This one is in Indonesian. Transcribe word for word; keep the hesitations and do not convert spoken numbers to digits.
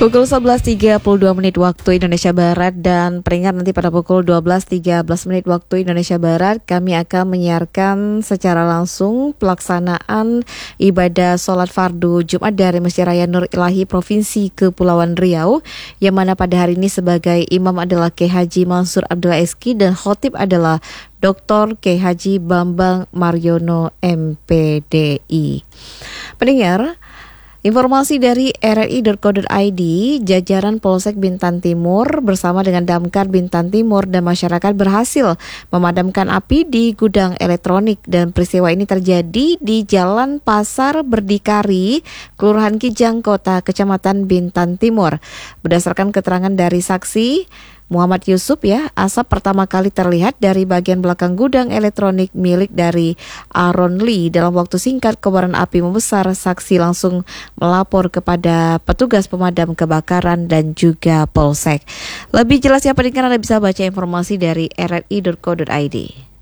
Pukul sebelas tiga puluh dua menit waktu Indonesia Barat, dan peringat nanti pada pukul dua belas tiga belas menit waktu Indonesia Barat kami akan menyiarkan secara langsung pelaksanaan ibadah sholat fardu Jumat dari Masjid Raya Nur Ilahi Provinsi Kepulauan Riau, yang mana pada hari ini sebagai imam adalah Kiai Haji Mansur Abdullah S K dan khotib adalah Doktor Kiai Haji Bambang Mariono M P D I. Pendengar, informasi dari r r i titik co titik i d, jajaran Polsek Bintan Timur bersama dengan Damkar Bintan Timur dan masyarakat berhasil memadamkan api di gudang elektronik, dan peristiwa ini terjadi di Jalan Pasar Berdikari, Kelurahan Kijang, Kota Kecamatan Bintan Timur. Berdasarkan keterangan dari saksi Muhammad Yusuf, ya, asap pertama kali terlihat dari bagian belakang gudang elektronik milik dari Aaron Lee. Dalam waktu singkat kobaran api membesar, saksi langsung melapor kepada petugas pemadam kebakaran dan juga Polsek. Lebih jelasnya pendengar Anda bisa baca informasi dari r r i titik co titik i d.